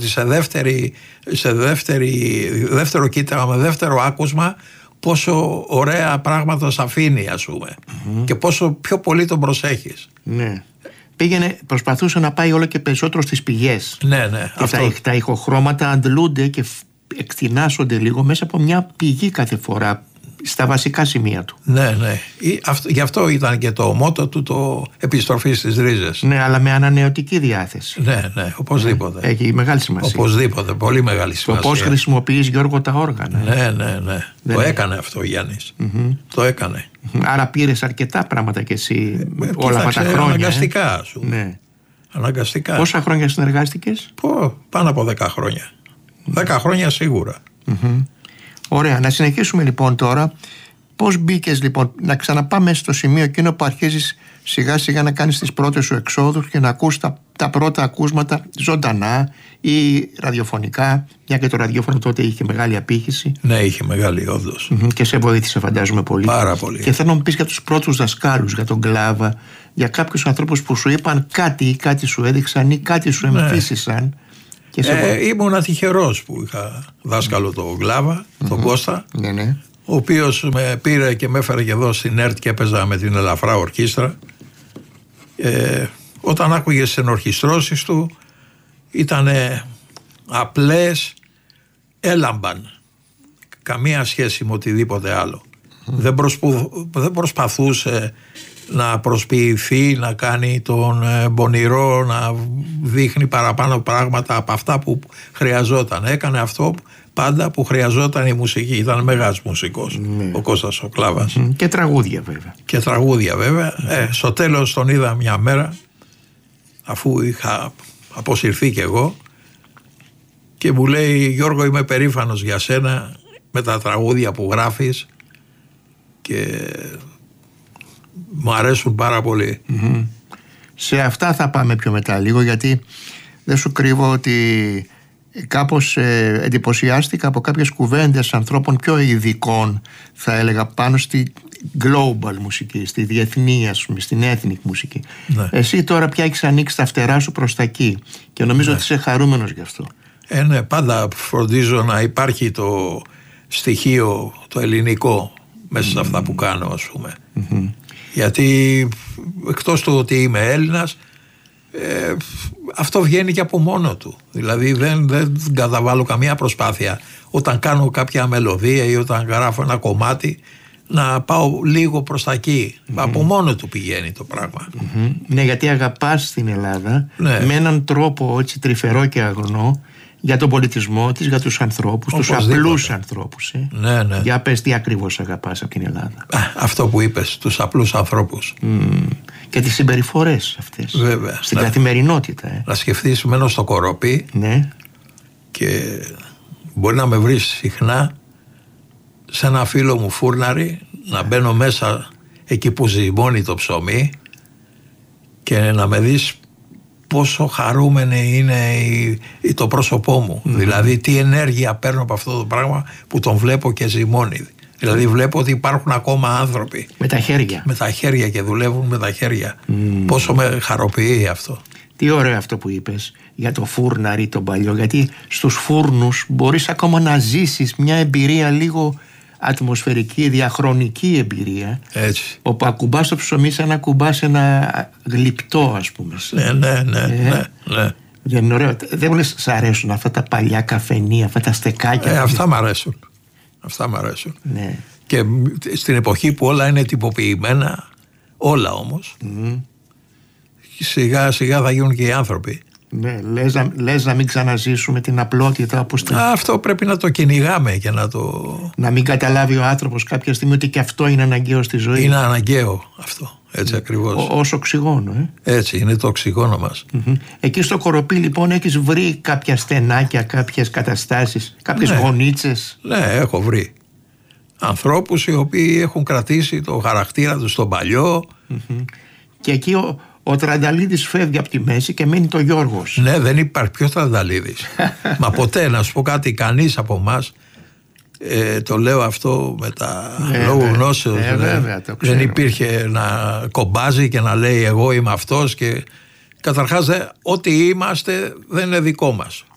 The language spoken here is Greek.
ότι σε δεύτερο κοίταγμα, με δεύτερο άκουσμα, πόσο ωραία πράγματα σ' αφήνει, ας πούμε, και πόσο πιο πολύ τον προσέχεις. Ναι. Προσπαθούσε να πάει όλο και περισσότερο στις πηγές. Ναι, και τα ηχοχρώματα αντλούνται και εκτινάσονται λίγο μέσα από μια πηγή κάθε φορά, στα βασικά σημεία του. Ναι. Γι' αυτό ήταν και το μότο του, το επιστροφή στις ρίζες. Ναι, αλλά με ανανεωτική διάθεση. Ναι, οπωσδήποτε. Έχει μεγάλη σημασία. Οπωσδήποτε, πολύ μεγάλη σημασία. Το πώς χρησιμοποιείς, Γιώργο, τα όργανα. Ναι. Το έκανε αυτό ο Γιάννης. Το έκανε. Άρα πήρες αρκετά πράγματα κι εσύ όλα αυτά τα χρόνια. Αναγκαστικά, ας πούμε. Ναι. Αναγκαστικά. Πόσα χρόνια συνεργάστηκες? Πάνω από 10 χρόνια. 10 χρόνια σίγουρα. Ωραία, να συνεχίσουμε λοιπόν τώρα. Πώς μπήκες λοιπόν, να ξαναπάμε στο σημείο εκείνο που αρχίζεις σιγά σιγά να κάνεις τις πρώτες σου εξόδους και να ακούς τα πρώτα ακούσματα ζωντανά ή ραδιοφωνικά, μια και το ραδιόφωνο τότε είχε μεγάλη απήχηση. Ναι, είχε μεγάλη όντως. Και σε βοήθησε, φαντάζομαι, πολύ. Πάρα πολύ. Και θέλω να μου πεις για τους πρώτους δασκάλους, για τον Κλάβα, για κάποιους ανθρώπους που σου είπαν κάτι ή κάτι σου έδειξαν ή κάτι σου εμφύσισαν. Ήμουν τυχερός που είχα δάσκαλο τον Κλάβα, τον Κώστα, ναι. Ο οποίος με πήρε και με έφερε και εδώ στην ΕΡΤ και έπαιζα με την Ελαφρά Ορκίστρα. Όταν άκουγες τις ενορχιστρώσεις του, ήταν απλές, έλαμπαν. Καμία σχέση με οτιδήποτε άλλο. Δεν προσπαθούσε να προσποιηθεί, να κάνει τον πονηρό, να δείχνει παραπάνω πράγματα από αυτά που χρειαζόταν. Έκανε αυτό πάντα που χρειαζόταν η μουσική. Ήταν μεγάλος μουσικός, ο Κώστας ο Κλάβας. Και τραγούδια βέβαια. Στο τέλος τον είδα μια μέρα, αφού είχα αποσυρθεί κι εγώ, και μου λέει: Γιώργο, είμαι περήφανος για σένα με τα τραγούδια που γράφεις και μου αρέσουν πάρα πολύ. Σε αυτά θα πάμε πιο μετά λίγο, γιατί δεν σου κρύβω ότι κάπως εντυπωσιάστηκα από κάποιες κουβέντες ανθρώπων πιο ειδικών, θα έλεγα, πάνω στη global μουσική, στη διεθνή, ας πούμε, στην ethnic μουσική. Ναι. Εσύ τώρα πια έχεις ανοίξει τα φτερά σου προς τα εκεί και νομίζω ότι είσαι χαρούμενος γι' αυτό. Ναι, πάντα φροντίζω να υπάρχει το στοιχείο το ελληνικό μέσα σε αυτά που κάνω, ας πούμε. Γιατί εκτός του ότι είμαι Έλληνας, αυτό βγαίνει και από μόνο του. Δηλαδή δεν καταβάλω καμία προσπάθεια όταν κάνω κάποια μελωδία ή όταν γράφω ένα κομμάτι να πάω λίγο προς τα εκεί. Από μόνο του πηγαίνει το πράγμα. Ναι, γιατί αγαπάς την Ελλάδα με έναν τρόπο έτσι τρυφερό και αγνό, για τον πολιτισμό της, για τους ανθρώπους, τους απλούς ανθρώπους. Ναι. Για πες τι ακριβώς αγαπάς από την Ελλάδα. Αυτό που είπες, τους απλούς ανθρώπους. Και τις συμπεριφορές αυτές. Βέβαια. Στην καθημερινότητα. Να σκεφτείς, μένω στο Κοροπή, ναι, και μπορεί να με βρεις συχνά σε ένα φίλο μου φούρναρι, να μπαίνω μέσα εκεί που ζυμώνει το ψωμί και να με δεις πόσο χαρούμενη είναι το πρόσωπό μου. Δηλαδή τι ενέργεια παίρνω από αυτό το πράγμα που τον βλέπω και ζυμώνει. Δηλαδή βλέπω ότι υπάρχουν ακόμα άνθρωποι με τα χέρια και δουλεύουν με τα χέρια. Πόσο με χαροποιεί αυτό. Τι ωραίο αυτό που είπες για το φούρναρι τον παλιό, γιατί στους φούρνους μπορείς ακόμα να ζήσεις μια εμπειρία λίγο ατμοσφαιρική, διαχρονική εμπειρία. Έτσι. Όπου ακουμπάς το ψωμί σαν να ακουμπάς ένα γλυπτό, ας πούμε. Ναι. Δεν είναι ωραίο. Δεν μου λες σ' αρέσουν αυτά τα παλιά καφενεία, αυτά τα στεκάκια? Αυτά μ' αρέσουν. Ναι. Και στην εποχή που όλα είναι τυποποιημένα, όλα όμως, σιγά σιγά θα γίνουν και οι άνθρωποι. Ναι, λες να μην ξαναζήσουμε την απλότητα όπως αυτό πρέπει να το κυνηγάμε και να μην καταλάβει ο άνθρωπος κάποια στιγμή ότι και αυτό είναι αναγκαίο στη ζωή. Είναι αναγκαίο αυτό, έτσι ακριβώς. Ως οξυγόνο. Έτσι, είναι το οξυγόνο μας. Εκεί στο Κοροπή λοιπόν έχεις βρει κάποια στενάκια, κάποιες καταστάσεις, κάποιες γωνίτσες? Ναι, έχω βρει ανθρώπους οι οποίοι έχουν κρατήσει το χαρακτήρα τους στον παλιό. Και εκεί ο Τρανταλίδης φεύγει από τη μέση και μένει το Γιώργος. Ναι, δεν υπάρχει. Ποιος Τρανταλίδης? Μα ποτέ, να σου πω κάτι, κανείς από εμάς, το λέω αυτό με τα λόγου γνώσεως, δεν υπήρχε να κομπάζει και να λέει εγώ είμαι αυτός, και καταρχάς ό,τι είμαστε δεν είναι δικό μας.